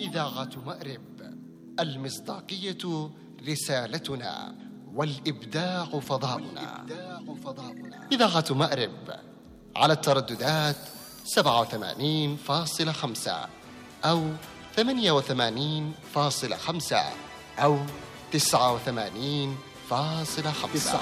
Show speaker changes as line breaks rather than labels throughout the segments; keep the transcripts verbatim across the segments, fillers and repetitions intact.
إذاعة مأرب، المصداقية رسالتنا والإبداع فضاؤنا. إذاعة مأرب على الترددات سبعة وثمانين فاصلة خمسة أو ثمانية وثمانين فاصلة خمسة أو تسعة وثمانين فاصلة خمسة.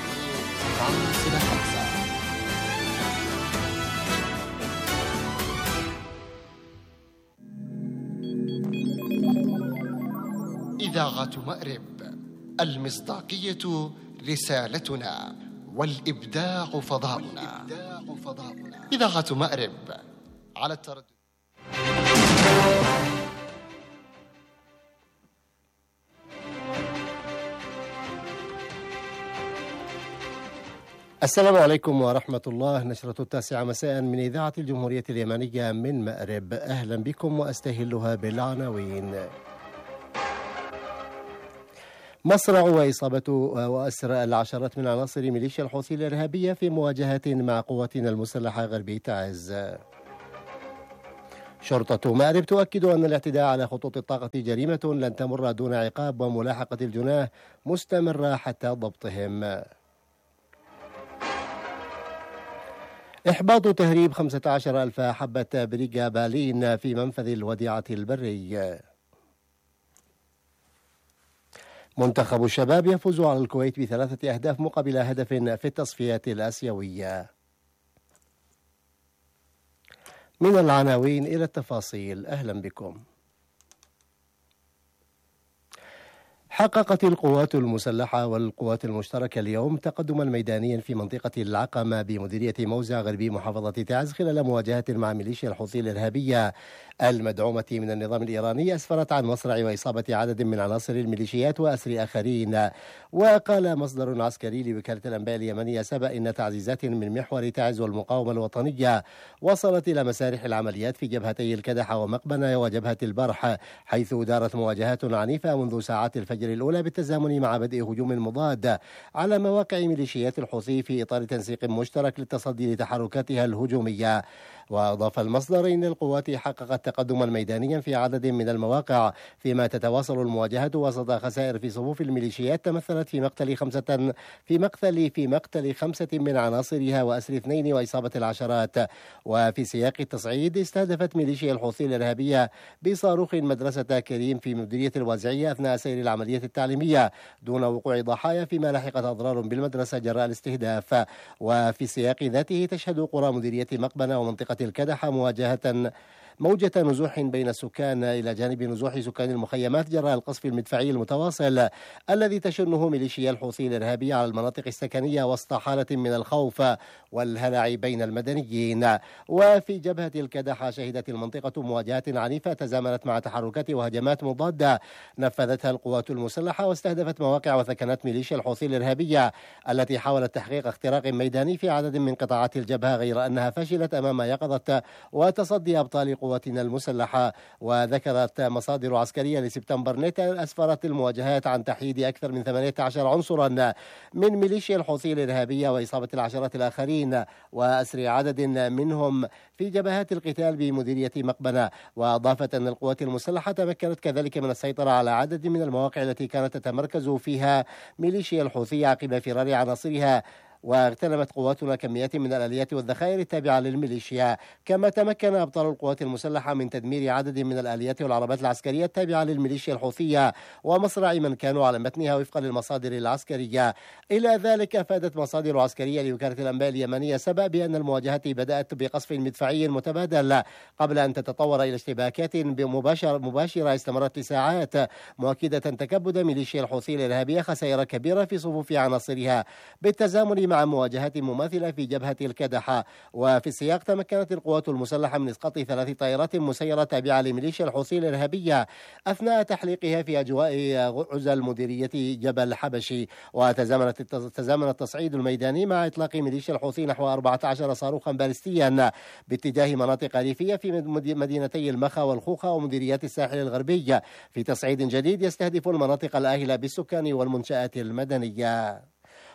إذاعة مأرب، المصداقية رسالتنا والإبداع فضاؤنا. إذاعة مأرب على التردد.
السلام عليكم ورحمة الله. نشرة التاسعة مساء من إذاعة الجمهورية اليمنية من مأرب. أهلا بكم وأستهلها بالعناوين. مصرع وإصابة وأسر العشرات من عناصر ميليشيا الحوثي الإرهابية في مواجهات مع قواتنا المسلحة غربي تعز. شرطة مأرب تؤكد أن الاعتداء على خطوط الطاقة جريمة لن تمر دون عقاب، وملاحقة الجناه مستمرة حتى ضبطهم. إحباط تهريب خمسة عشر ألف حبة بريغا بالين في منفذ الوديعة البري. منتخب الشباب يفوز على الكويت بثلاثة أهداف مقابل هدف في التصفيات الآسيوية. من العناوين إلى التفاصيل، أهلا بكم. حققت القوات المسلحة والقوات المشتركة اليوم تقدما ميدانيا في منطقة العقمة بمديرية موزع غربي محافظة تعز خلال مواجهة مع ميليشيا الحوثي الإرهابية المدعومة من النظام الإيراني، أسفرت عن مصرع وإصابة عدد من عناصر الميليشيات وأسر آخرين. وقال مصدر عسكري لوكالة الأنباء اليمنية سبأ إن تعزيزات من محور تعز والمقاومة الوطنية وصلت إلى مسارح العمليات في جبهتي الكدحة ومقبنة وجبهة البرح، حيث دارت مواجهات عنيفة منذ ساعات الفجر الأولى بالتزامن مع بدء هجوم مضاد على مواقع ميليشيات الحوثي في إطار تنسيق مشترك للتصدي لتحركاتها الهجومية. وأضاف المصدر إن القوات حققت تقدما ميدانيا في عدد من المواقع، فيما تتواصل المواجهة وسط خسائر في صفوف الميليشيات تمثلت في مقتل خمسة في مقتل في مقتل خمسة من عناصرها وأسر اثنين وإصابة العشرات. وفي سياق التصعيد استهدفت ميليشيا الحوثي الإرهابية بصاروخ مدرسة كريم في مديرية الوازعية أثناء سير العملية التعليمية دون وقوع ضحايا، فيما لحقت أضرار بالمدرسة جراء الاستهداف. وفي سياق ذاته تشهد قرى مديرية مقبنة ومنطقة الكدحة مواجهة موجة نزوح بين السكان إلى جانب نزوح سكان المخيمات جراء القصف المدفعي المتواصل الذي تشنه ميليشيا الحوثي الإرهابية على المناطق السكنية وسط حالة من الخوف والهلع بين المدنيين. وفي جبهة الكدحة شهدت المنطقة مواجهات عنيفة تزامنت مع تحركات وهجمات مضادة نفذتها القوات المسلحة واستهدفت مواقع وثكنات ميليشيا الحوثي الإرهابية التي حاولت تحقيق اختراق ميداني في عدد من قطاعات الجبهة، غير أنها فشلت أمام يقظة وتصدي أبطال قواتنا المسلحة. وذكرت مصادر عسكرية لسبتمبر نت أسفرت المواجهات عن تحييد أكثر من ثمانية عشر عنصرا من ميليشيا الحوثي الإرهابية وإصابة العشرات الآخرين وأسر عدد منهم في جبهات القتال بمديرية مقبنة. وأضافت أن القوات المسلحة تمكنت كذلك من السيطرة على عدد من المواقع التي كانت تتمركز فيها ميليشيا الحوثي عقب فرار عناصرها، واغتنمت قواتنا كميات من الآليات والذخائر التابعة للميليشيا. كما تمكن أبطال القوات المسلحة من تدمير عدد من الآليات والعربات العسكرية التابعة للميليشيا الحوثية ومصرع من كانوا على متنها وفقا للمصادر العسكرية. إلى ذلك أفادت مصادر عسكرية لوكالة الأنباء اليمنية سبأ بأن المواجهة بدأت بقصف مدفعي متبادل قبل أن تتطور إلى اشتباكات مباشرة, مباشرة استمرت لساعات، مؤكدة تكبد ميليشيا الحوثي الإرهابية خسائر كبيرة في صفوف عناصرها بالتزامن مع مواجهات مماثلة في جبهة الكدحة. وفي السياق تمكنت القوات المسلحة من إسقاط ثلاث طائرات مسيرة تابعة لميليشيا الحوثي الإرهابية أثناء تحليقها في أجواء عزل مديرية جبل حبشي. وتزامنت تزامن التصعيد الميداني مع إطلاق ميليشيا الحوثي نحو أربعة عشر صاروخا باليستيا باتجاه مناطق ريفية في مدينتي المخا والخوخة ومديريات الساحل الغربي في تصعيد جديد يستهدف المناطق الآهلة بالسكان والمنشآت المدنية.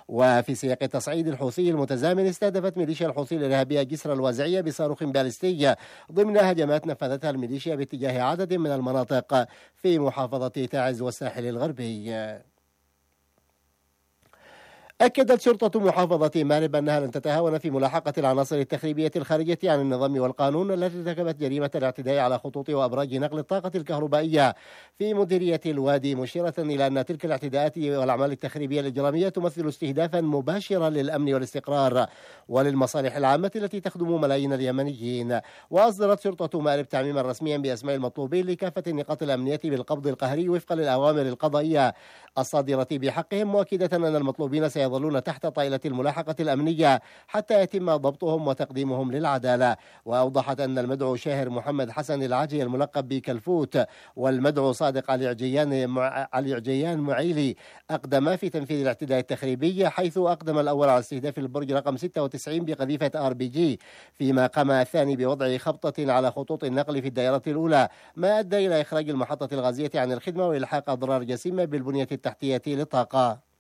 وفي سياق تصعيد الحوثي المتزامن، استهدفت ميليشيا الحوثي الإرهابية جسر الوازعية بصاروخ باليستي ضمن هجمات نفذتها الميليشيا باتجاه عدد من المناطق في محافظة تعز والساحل الغربي. أكدت شرطة محافظة مارب أنها لن تتهاون في ملاحقة العناصر التخريبية الخارجة عن النظام والقانون التي ارتكبت جريمة الاعتداء على خطوط وأبراج نقل الطاقة الكهربائية في مديرية الوادي، مشيرة إلى أن تلك الاعتداءات والأعمال التخريبية الإجرامية تمثل استهدافا مباشرا للأمن والاستقرار وللمصالح العامة التي تخدم ملايين اليمنيين. وأصدرت شرطة مارب تعميما رسميا بأسماء المطلوبين لكافة النقاط الأمنية بالقبض القهري وفقا للأوامر القضائية الصادرة بحقهم، مؤكدة أن المطلوبين سيظلون تحت طائلة الملاحقة الأمنية حتى يتم ضبطهم وتقديمهم للعدالة. وأوضحت أن المدعو شاهر محمد حسن العاجي الملقب بكلفوت والمدعو صادق علي عجيان مع... علي عجيان معيلي أقدما في تنفيذ الاعتداء التخريبي، حيث أقدم الأول على استهداف البرج رقم ستة وتسعين بقذيفة آر بي جي، فيما قام الثاني بوضع خبطة على خطوط النقل في الدائرة الأولى، ما أدى إلى إخراج المحطة الغازية عن الخدمة وإلحاق أضرار جسيمة بالبنية التحتية للطاقة.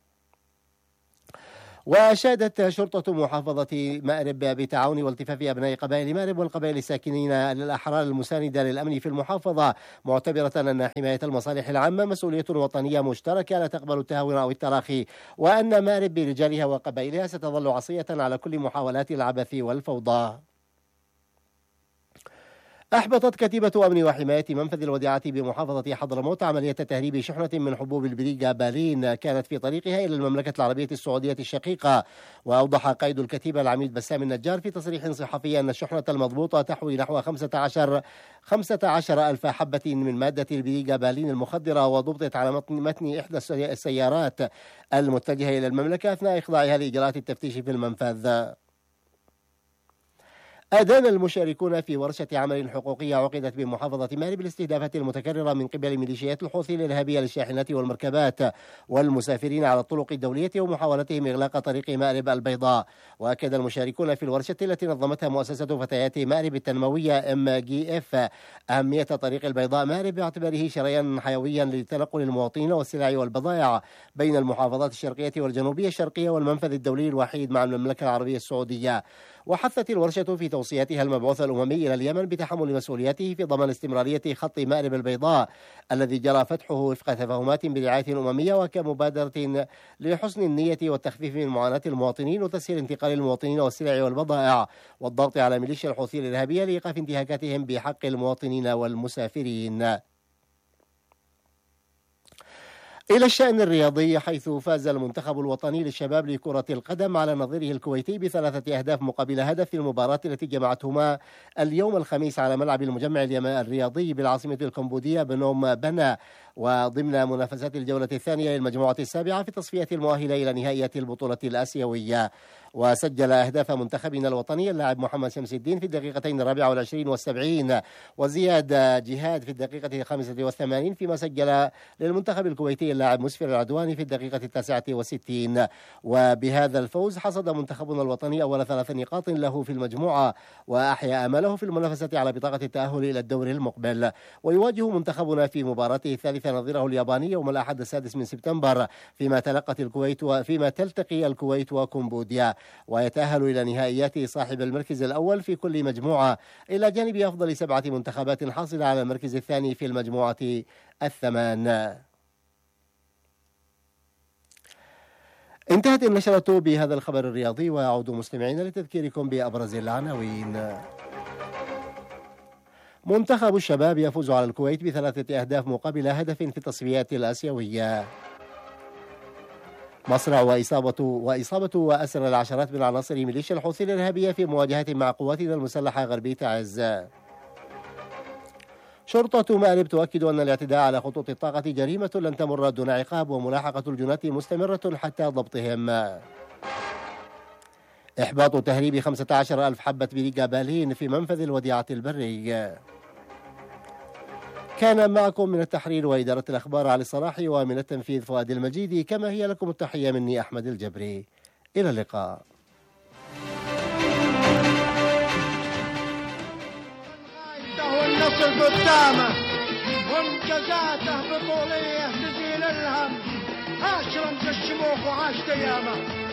وأشادت شرطة محافظة مأرب بتعاون والتفاف أبناء قبائل مأرب والقبائل الساكنين الأحرار المساندة للأمن في المحافظة، معتبرة أن حماية المصالح العامة مسؤولية وطنية مشتركة لا تقبل التهاون أو التراخي، وأن مأرب برجالها وقبائلها ستظل عصية على كل محاولات العبث والفوضى. أحبطت كتيبة أمن وحماية منفذ الوديعة بمحافظة حضرموت عملية تهريب شحنة من حبوب البريغا بالين كانت في طريقها إلى المملكة العربية السعودية الشقيقة. وأوضح قائد الكتيبة العميد بسام النجار في تصريح صحفي أن الشحنة المضبوطة تحوي نحو خمسة عشر ألف حبة من مادة البريغا بالين المخدرة، وضبطت على متن إحدى السيارات المتجهة إلى المملكة أثناء إخضاعها لإجراءات التفتيش في المنفذ. أدان المشاركون في ورشة عمل حقوقية عقدت بمحافظة مأرب الاستهدافات المتكررة من قبل ميليشيات الحوثي الإرهابية للشاحنات والمركبات والمسافرين على الطرق الدولية ومحاولتهم إغلاق طريق مأرب البيضاء. وأكد المشاركون في الورشة التي نظمتها مؤسسة فتيات مأرب التنموية إم جي إف أهمية طريق البيضاء مأرب باعتباره شريانا حيويا لتنقل المواطنين والسلع والبضائع بين المحافظات الشرقية والجنوبية الشرقية والمنفذ الدولي الوحيد مع المملكة العربية السعودية. وحثت الورشة في توصياتها المبعوث الأممي إلى اليمن بتحمل مسؤولياته في ضمان استمرارية خط مأرب البيضاء الذي جرى فتحه وفق تفاهمات برعاية أممية وكمبادرة لحسن النية والتخفيف من معاناة المواطنين وتسهيل انتقال المواطنين والسلع والبضائع، والضغط على ميليشيا الحوثي الإرهابية لإيقاف انتهاكاتهم بحق المواطنين والمسافرين. إلى الشأن الرياضي، حيث فاز المنتخب الوطني للشباب لكرة القدم على نظيره الكويتي بثلاثة أهداف مقابل هدف في المباراة التي جمعتهما اليوم الخميس على ملعب المجمع الرياضي بالعاصمة الكمبودية بنوم بنا، وضمن منافسات الجولة الثانية للمجموعة السابعة في تصفية المؤهلة إلى نهائيات البطولة الآسيوية. وسجل أهداف منتخبنا الوطني اللاعب محمد شمس الدين في الدقيقتين الرابعة والعشرين والسبعين، وزياد جهاد في الدقيقة الخامسة والثمانين، فيما سجل للمنتخب الكويتي اللاعب مسفر العدواني في الدقيقة التاسعة والستين. وبهذا الفوز حصد منتخبنا الوطني أول ثلاث نقاط له في المجموعة، وأحيا أمله في المنافسة على بطاقة التأهل إلى الدور المقبل. ويواجه منتخبنا في مباراته الثالثة نظيره الياباني يوم الأحد السادس من سبتمبر، فيما تلقت الكويت وفيما تلتقي الكويت وكمبوديا، ويتأهل إلى نهائيات صاحب المركز الأول في كل مجموعة، إلى جانب أفضل سبعة منتخبات حاصلة على المركز الثاني في المجموعة الثمان. انتهت النشرة بهذا الخبر الرياضي، ويعود مستمعين لتذكيركم بأبرز العناوين. منتخب الشباب يفوز على الكويت بثلاثة أهداف مقابل هدف في التصفيات الآسيوية. مصرع وإصابة وإصابة وأسر العشرات من عناصر ميليشيا الحوثي الإرهابية في مواجهة مع قواتنا المسلحة غربي تعز. شرطة مأرب تؤكد أن الاعتداء على خطوط الطاقة جريمة لن تمر دون عقاب، وملاحقة الجناة مستمرة حتى ضبطهم. إحباط تهريب خمسة عشر ألف حبة بريغا بالين في منفذ الوديعة البري. كان معكم من التحرير وإدارة الأخبار علي الصلاح، ومن التنفيذ فؤاد المجيدي. كما هي لكم التحية مني أحمد الجبري. إلى اللقاء.
والنصر قدامه وانجازاته بطوليه تزيل الهم. عاش رمز الشموخ وعاش ايامه.